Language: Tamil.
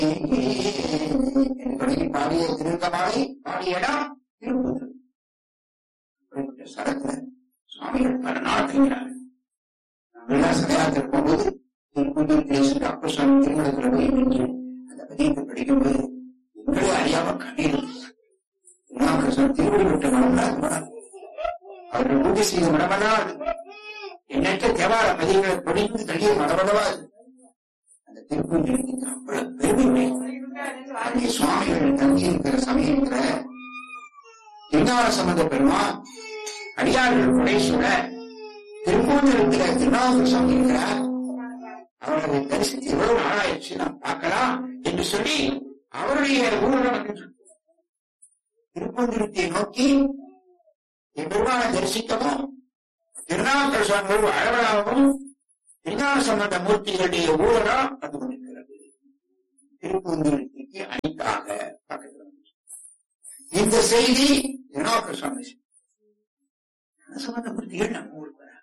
பாடிய திருக்கமாலை பாடிய இடம் திருப்பூர். சரத்துல சுவாமிகள் பல நாள் தங்கிறார்கள். சதயாத்திரை போகும்போது திருப்பூர் பேசுகிற அப்ப சுவாமி திருமணத்துல போய் நின்று அந்த பதியத்தை படிக்கும்போது எங்களே அறியாம கண்ணீர் திருவடி விட்ட மனம்தான் அவர்கள் பூஜை செய்த மனமெல்லாம் எண்ணற்ற தேவார பதிகளை பொடிந்து தள்ளிய மனமளவா அந்த திருப்பூஞ்சலுக்கு அவ்வளவு பெருமை. அங்கே சுவாமிகள் தங்கி இருக்கிற சமயத்துல திருஞான சம்பந்த பெருமான் அடியார்கள் புடைசூழ திருப்பூஞ்சலுக்கிற திருநாவுக்கர சுவாமி இருக்கிறார். அவரது தரிசித்து எவ்வளவு நாளாயிடுச்சு நாம் பார்க்கலாம் என்று சொல்லி அவருடைய ஊரில் வந்து திருப்பூஞ்சலத்தை நோக்கி பெருமானை தரிசிக்கவும் திருநாவுக்கர சுவாமிகள் அழகாகவும் திருஞான சம்பந்த மூர்த்திகளுடைய ஊழலாம் வந்து கொண்டிருக்கிறது. திருப்பூஞ்சலத்திற்கு அணிக்காக பக்கத்தில் இந்த செய்தி திருநாவுக்கர சுவாமி சம்பந்த மூர்த்திகள் நம்ம ஊருக்கு வர